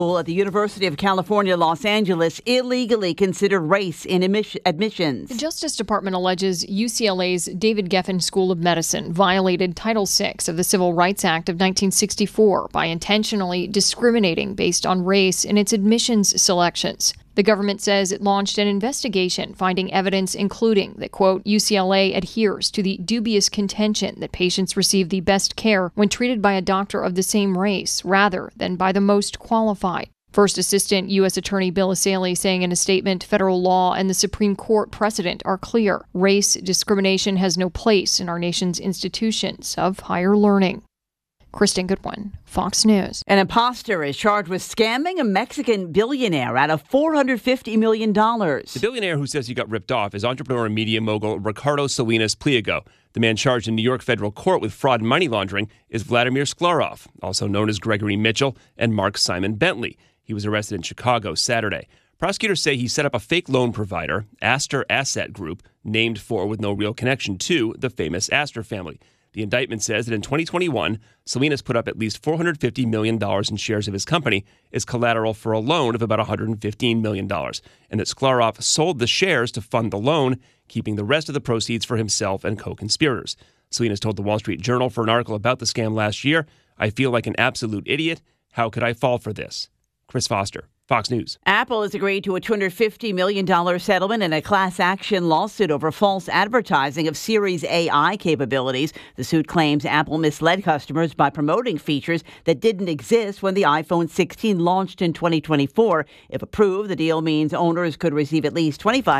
At the University of California, Los Angeles illegally considered race in admissions. The Justice Department alleges UCLA's David Geffen School of Medicine violated Title VI of the Civil Rights Act of 1964 by intentionally discriminating based on race in its admissions selections. The government says it launched an investigation finding evidence including that, quote, UCLA adheres to the dubious contention that patients receive the best care when treated by a doctor of the same race rather than by the most qualified. First Assistant U.S. Attorney Bill Essayli saying in a statement, federal law and the Supreme Court precedent are clear. Race discrimination has no place in our nation's institutions of higher learning. Kristen Goodwin, Fox News. An imposter is charged with scamming a Mexican billionaire out of $450 million. The billionaire who says he got ripped off is entrepreneur and media mogul Ricardo Salinas Pliego. The man charged in New York federal court with fraud and money laundering is Vladimir Sklarov, also known as Gregory Mitchell and Mark Simon Bentley. He was arrested in Chicago Saturday. Prosecutors say he set up a fake loan provider, Astor Asset Group, named for with no real connection to the famous Astor family. The indictment says that in 2021, Salinas put up at least $450 million in shares of his company as collateral for a loan of about $115 million, and that Sklarov sold the shares to fund the loan, keeping the rest of the proceeds for himself and co-conspirators. Salinas told the Wall Street Journal for an article about the scam last year, "I feel like an absolute idiot. How could I fall for this?" Chris Foster, Fox News. Apple has agreed to a $250 million settlement in a class action lawsuit over false advertising of Siri's AI capabilities. The suit claims Apple misled customers by promoting features that didn't exist when the iPhone 16 launched in 2024. If approved, the deal means owners could receive at least $25